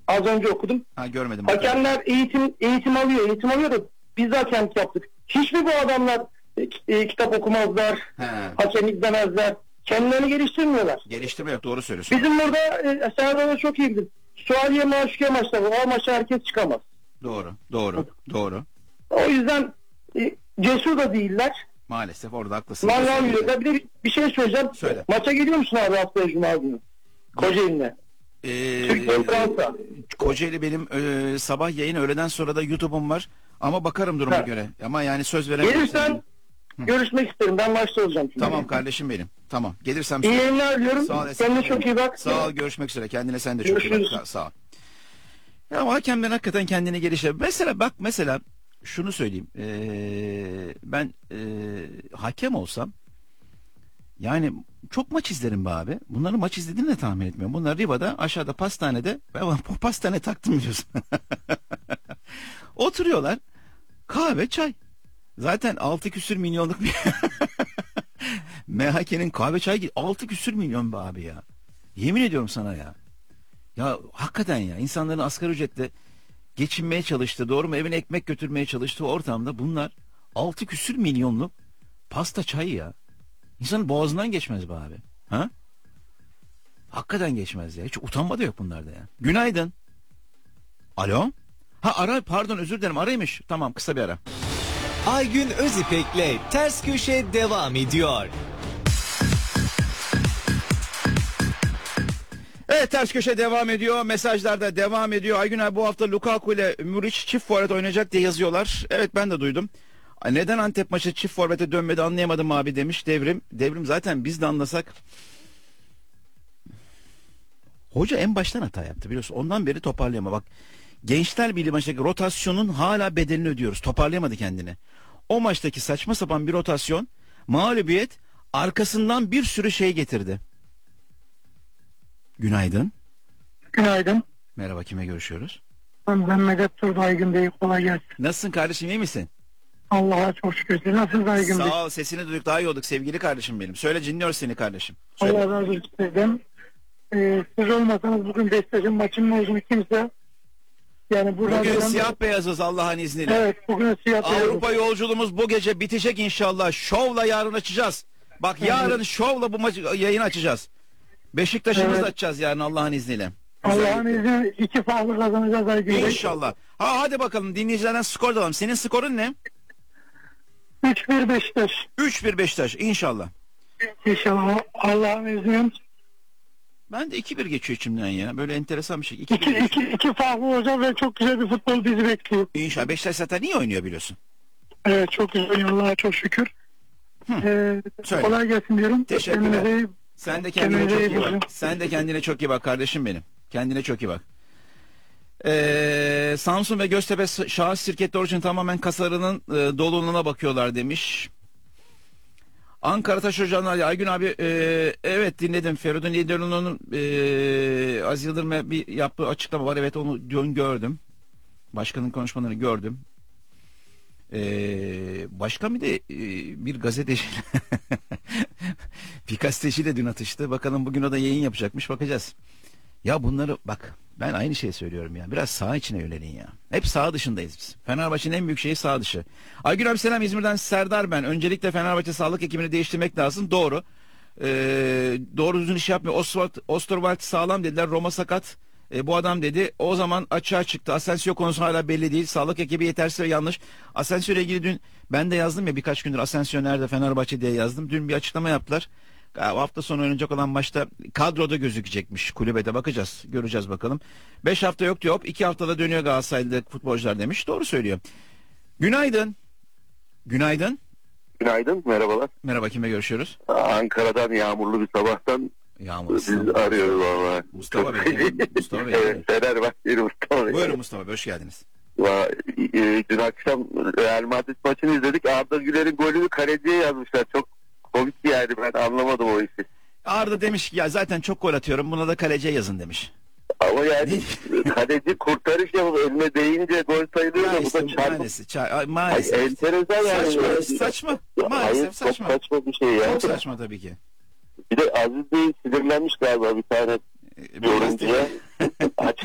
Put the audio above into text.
Az önce okudum. Ha, görmedim. Hakemler eğitim alıyor da biz de hakemlik yaptık. Hiç mi bu adamlar kitap okumazlar, hakem izlemezler, kendilerini geliştirmiyorlar? Geliştirme yok, doğru söylüyorsun. Bizim burada Serdar'da çok iyi bilir. Sualiye maşukiye maçları, o maça herkes çıkamaz. Doğru. O yüzden cesur da değiller. Maalesef orada haklısın. Bir de bir şey söyleyeceğim. Söyle. Maça geliyor musun abi haftaya Cuma günü? Kocaeli'ne. Türkiye Fransa. Kocaeli benim sabah yayın, öğleden sonra da YouTube'um var. Ama bakarım duruma göre. Ama yani söz veremiyorum. Gelirsen görüşmek isterim. Ben maçta olacağım. Tamam kardeşim benim. Tamam. Gelirsem İyi yayınlar diliyorum. Sağ ol. Kendine çok iyi bak. Sağ ol. Görüşmek üzere. Kendine sen de çok iyi bak. Sağ ol. Ya ama hakemden hakikaten kendini geliştir. Mesela şunu söyleyeyim. Ben hakem olsam yani çok maç izlerim be abi. Bunların maç izlediğini de tahmin etmiyorum. Bunlar Riva'da, aşağıda pastanede, ben pastane taktım biliyorsun. Oturuyorlar. Kahve, çay. Zaten 6 küsür milyonluk bir MHK'nin kahve çay 6 küsür milyon be abi ya. Yemin ediyorum sana ya. Ya hakikaten ya, insanların asgari ücretle geçinmeye çalıştığı, doğru mu, evine ekmek götürmeye çalıştığı ortamda bunlar 6 küsür milyonluk pasta çayı ya. İnsanın boğazından geçmez be abi. Ha? Hakikaten geçmez ya. Hiç utanma da yok bunlarda ya. Günaydın. Alo? Pardon, özür dilerim, araymış. Tamam, kısa bir ara. Aygün Özipek'le Ters Köşe devam ediyor. Evet, Ters Köşe devam ediyor. Mesajlar da devam ediyor. Aygün abi, bu hafta Lukaku ile Muriç çift forvet oynayacak diye yazıyorlar. Evet, ben de duydum. Neden Antep maçı çift forvete dönmedi anlayamadım abi demiş Devrim. Devrim, zaten biz de anlasak. Hoca en baştan hata yaptı biliyorsun. Ondan beri toparlayama. Bak, Gençler Birliği maçtaki rotasyonun hala bedelini ödüyoruz. Toparlayamadı kendini. O maçtaki saçma sapan bir rotasyon, mağlubiyet, arkasından bir sürü şey getirdi. Günaydın. Günaydın. Merhaba, kime görüşüyoruz? Ben Medet Turda, Aygün Bey, kolay gelsin. Nasılsın kardeşim, iyi misin? Allah'a çok şükür. Siz nasılsınız Aygün Bey? Sağ ol, sesini duyduk, daha iyi olduk sevgili kardeşim benim. Söyle, dinliyoruz seni kardeşim. Söyle. Allah razı olsun sizden. Siz olmasanız bugün Beşiktaş'ın maçının olduğunu kimse, yani bugün siyah beyazız Allah'ın izniyle. Evet, bugün siyah beyazız. Avrupa yolculuğumuz bu gece bitecek inşallah. Şovla yarın açacağız. Bak, yarın şovla bu maçı yayın açacağız. Beşiktaş'ımızı açacağız yarın Allah'ın izniyle. Allah'ın izniyle 2 farklı kazanacağız Aygün Bey. İnşallah. Hadi bakalım, dinleyicilerden skor da alalım. Senin skorun ne? 3-1 Beşiktaş. 3-1 Beşiktaş inşallah. İnşallah Allah'ın izniyle. Ben de 2-1 geçiyor içimden ya. Böyle enteresan bir şey. 2 farklı olacak ve çok güzel bir futbol bizi bekliyor. İnşallah. Beşiktaş zaten iyi oynuyor biliyorsun. Evet, çok güzel oynuyor Allah'a çok şükür. Kolay gelsin diyorum. Teşekkürler. Sen de kendine çok iyi bak. Sen de kendine çok iyi bak kardeşim benim. Kendine çok iyi bak. Samsun ve Göztepe şahıs şirketleri için tamamen kasarının doluluğuna bakıyorlar demiş. Ankara Taş Ocağı'ndan Aygün abi, evet dinledim. Feridun İlderun'un Az Yıldırım'a bir yaptığı açıklama var. Evet, onu gördüm. Başkanın konuşmalarını gördüm. Başka bir de bir gazeteci bir gazeteciyle dün atıştı. Bakalım bugün o da yayın yapacakmış, bakacağız. Ya bunları bak, ben aynı şeyi söylüyorum ya. Biraz saha içine yönelin ya. Hep saha dışındayız biz. Fenerbahçe'nin en büyük şeyi saha dışı. Aygün abi selam, İzmir'den Serdar ben. Öncelikle Fenerbahçe sağlık ekibini değiştirmek lazım. Doğru. Doğru düzgün iş yapmıyor. Osterwald sağlam dediler. Roma sakat. Bu adam dedi. O zaman açığa çıktı. Asensio konusu hala belli değil. Sağlık ekibi yetersiz ve yanlış. Asensio ile ilgili dün ben de yazdım ya, birkaç gündür Asensio nerede Fenerbahçe diye yazdım. Dün bir açıklama yaptılar. Hafta sonu oynanacak olan maçta kadroda gözükecekmiş, kulübede bakacağız, göreceğiz bakalım. 5 hafta yok diyor, 2 haftada dönüyor Galatasaraylı futbolcular demiş. Doğru söylüyor. Günaydın. Günaydın. Günaydın, merhabalar. Merhaba, kime görüşüyoruz? Ankara'dan yağmurlu bir sabahtan biz arıyoruz valla. Mustafa Bey. Mustafa Bey. Evet, Fenerbahçeli Mustafa Bey. Buyurun Mustafa Bey, hoş geldiniz. Dün akşam Real Madrid maçını izledik. Arda Güler'in golünü kaleciye yazmışlar. Çok komik yani, ben anlamadım o işi. Arda demiş ki ya zaten çok gol atıyorum, buna da kaleciye yazın demiş. Ama yani kaleci kurtarış yapıp önüne değince gol sayılıyor da bu da maalesef. Enteresan yani. Saçma. Maalesef saçma. Çok saçma bir şey ya. Çok saçma tabii ki. Bir de Aziz Bey sinirlenmiş galiba bir tane yorumcuya.